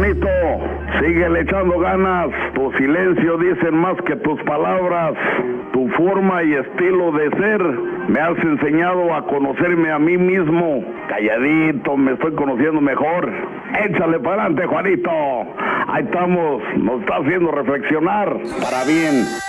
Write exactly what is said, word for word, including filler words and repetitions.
Juanito, síguele echando ganas. Tu silencio dicen más que tus palabras. Tu forma y estilo de ser me has enseñado a conocerme a mí mismo. Calladito, me estoy conociendo mejor. Échale para adelante, Juanito. Ahí estamos, nos está haciendo reflexionar para bien.